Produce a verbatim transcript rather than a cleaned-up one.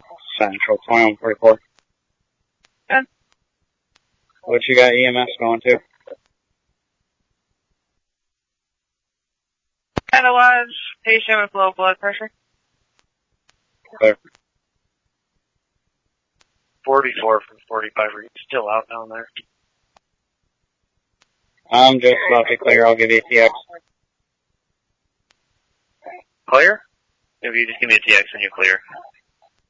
Central, twenty-one forty-four. Yeah. What you got E M S going to? Otherwise, patient with low blood pressure. Clear. forty-four from forty-five. Are you still out down there? I'm just about to clear. I'll give you a T X. Clear? If you just give me a T X and you clear.